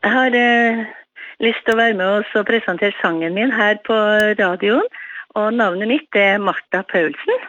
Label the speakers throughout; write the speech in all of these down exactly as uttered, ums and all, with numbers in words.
Speaker 1: Jeg har eh, lyst til å være med oss og presentere sangen min her på radioen, og navnet mitt er Martha Paulsen.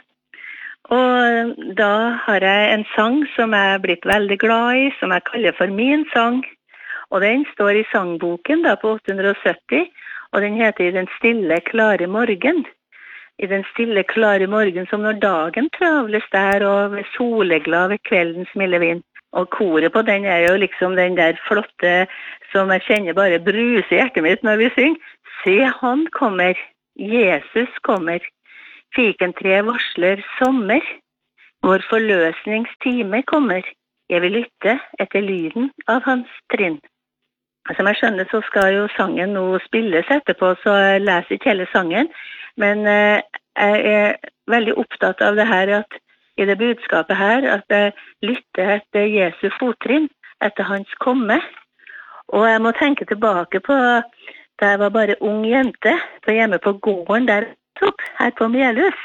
Speaker 1: Og da har jeg en sang som jeg er blitt veldig glad i, som jeg kaller for min sang. Og den står i sangboken da, på åtte hundre og sytti, og den heter «I den stille, klare morgen». I den stille, klare morgen som når dagen travles der, og ved soleglad ved kveldens milde vind. Og koret på den er jo liksom den der flotte som jeg kjenner bare bruse i hjertet mitt når vi synger. Se, han kommer, Jesus kommer, fikentre varsler sommer, vår forløsningstime kommer. Jeg vil lytte etter lyden av hans trinn. Som jeg skjønner så skal jo sangen nå spilles etterpå, så jeg leser ikke hele sangen. Men eh, jeg er veldig opptatt av det her at i det budskapet her, at jeg lytter etter Jesu fottrinn, etter hans komme. Og jeg må tenke tilbake på da jeg var bare ung jente, på hjemme på gården der opp, her på Melhus.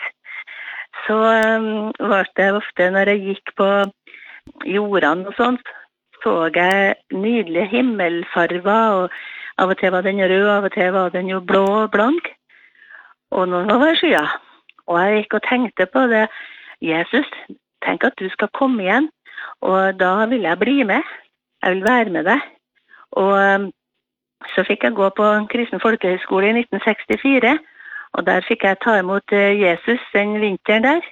Speaker 1: Så um, var det ofte når jeg gikk på jordene og sånt, så jeg nydelige himmelfarver, og av og til var den rød, av og til var den jo blå og blank. Og nå var skya. Og jeg gikk og tenkte på det, Jesus, tenk at du skal komme igjen, og da vil jeg bli med. Jeg vil være med deg. Og um, så fikk jeg gå på en kristen folkehøyskole i nitten sekstifire, og der fikk jeg ta imot uh, Jesus den vinteren der.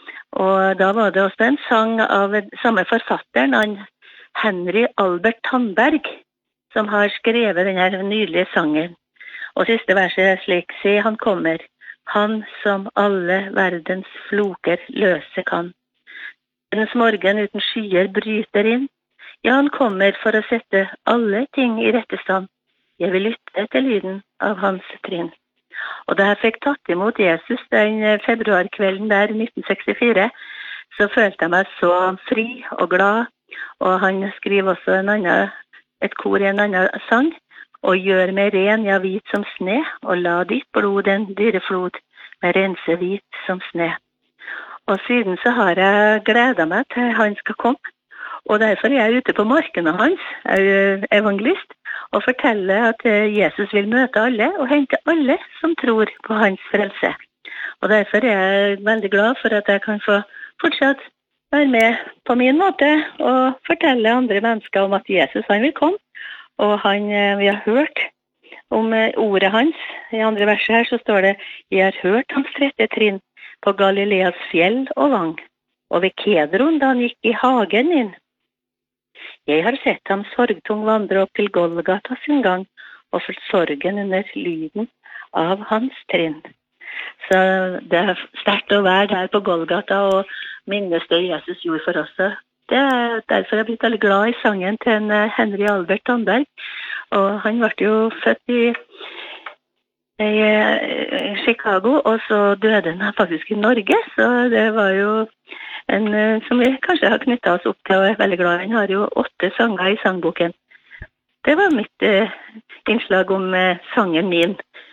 Speaker 1: Og da var det også en sang av samme forfatteren, han Henry Albert Tandberg, som har skrevet denne nydelige sangen. Og siste verset er slik, se han kommer, han som alle verdens floker løse kan. Verdens morgen uten skyer bryter inn, ja han kommer for å sette alle ting i rette stand. Jeg vil lytte til lyden av hans trinn. Og da jeg fikk tatt imot Jesus den februarkvelden der i nitten sekstifire, så følte jeg meg så fri og glad. Og han skriver også en annen, et kor i en annen sang. Og gjør meg ren, ja hvit som sne, og la ditt blod en dyreflod, med rense hvit som sne. Og siden så har jeg gledet meg til han skal komme. Og derfor er jeg ute på markene hans, jeg er evangelist, og forteller at Jesus vil møte alle, og hente alle som tror på hans frelse. Og derfor er jeg veldig glad for at jeg kan få fortsatt være med på min måte, og fortelle andre mennesker om at Jesus han vil komme. Og han, vi har hørt om ordet hans. I andre verset her så står det, jeg har hørt hans trette trinn på Galileas fjell og vang, og ved Kedron da han gikk i hagen inn. Jeg har sett ham sorgtung vandre opp til Golgata sin gang, og følt sorgen under lyden av hans trinn. Så det er sterkt å være der på Golgata og minnes det Jesus gjorde for oss. Det er derfor jeg har blitt veldig glad i sangen til en Henry Albert Tandberg. Og han ble jo født i, i Chicago, og så døde han faktisk i Norge. Så det var jo en som vi kanskje har knyttet oss opp til og er veldig glad i. Han har jo åtte sanger i sangboken. Det var mitt eh, innslag om eh, sangen min.